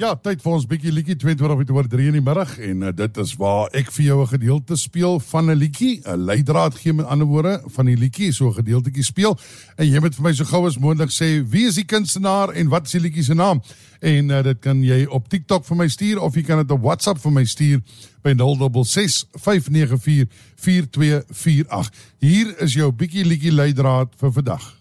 Ja, tyd vir ons bietjie liedjie 22:03 in die middag en dit is waar ek vir jou 'n gedeelte speel van 'n liedjie, 'n leidraad gee met ander woorde van die liedjie, so 'n gedeeltetjie speel en jy moet vir my so gou as moontlik sê wie is die kunstenaar en wat is die liedjie se naam? En dit kan jy op TikTok vir my stuur of jy kan dit op WhatsApp vir my stuur by 066 594 4248. Hier is jou bietjie liedjie leidraad vir vandag.